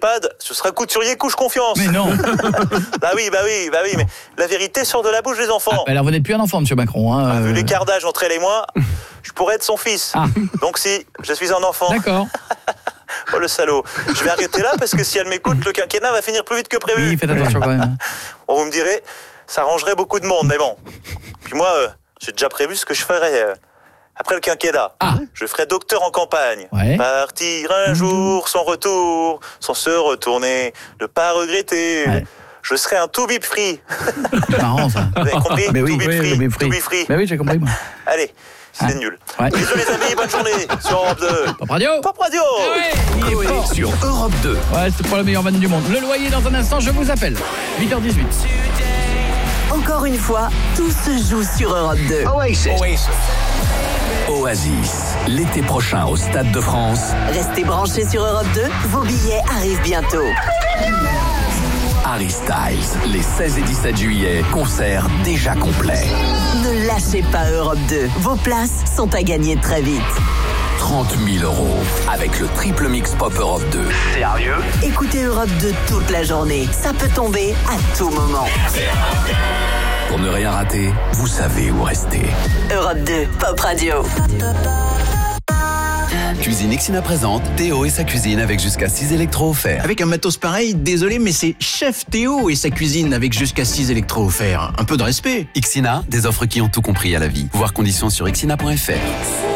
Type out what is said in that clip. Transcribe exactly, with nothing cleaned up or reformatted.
EHPAD, ce sera couturier couche confiance. Mais non. Bah oui, bah oui, bah oui, mais la vérité sort de la bouche des enfants. Ah, alors vous n'êtes plus un enfant, monsieur Macron. Hein, ah, euh... Vu l'écart d'âge entre elle et moi, je pourrais être son fils. Ah. Donc si, je suis un enfant. D'accord. Oh le salaud. Je vais arrêter là parce que si elle m'écoute, le quinquennat va finir plus vite que prévu. Oui, faites attention quand même. Bon, vous me direz, ça arrangerait beaucoup de monde, mais bon. Puis moi, euh, j'ai déjà prévu ce que je ferais euh, après le quinquennat. Ah. Je ferais docteur en campagne. Ouais. Partir un jour sans retour, sans se retourner, ne pas regretter. Ouais. Je serais un to be free. C'est marrant ça. Vous avez compris? Mais oui, to be oui, free. to be free. To be free. Mais oui, j'ai compris moi. Allez. C'était ah. nul. Ouais. Bisous les amis, bonne journée sur Europe deux. Pop Radio. Pop Radio. Eh oui, est sur Europe deux. Ouais, c'est pour la meilleure vanne du monde. Le loyer dans un instant, je vous appelle. huit heures dix-huit. Encore une fois, tout se joue sur Europe deux. Oasis. Oasis. Oasis, l'été prochain au Stade de France. Restez branchés sur Europe deux, vos billets arrivent bientôt. Harry Styles, les seize et dix-sept juillet, concert déjà complet. Ne lâchez pas Europe deux, vos places sont à gagner très vite. trente mille euros avec le triple mix pop Europe deux. Sérieux? Écoutez Europe deux toute la journée, ça peut tomber à tout moment. Pour ne rien rater, vous savez où rester. Europe deux, Pop Radio. Cuisine Ixina présente Théo et sa cuisine avec jusqu'à six électros offerts. Avec un matos pareil, désolé, mais c'est Chef Théo et sa cuisine avec jusqu'à six électros offerts. Un peu de respect. Ixina, des offres qui ont tout compris à la vie. Voir conditions sur ixina point f r.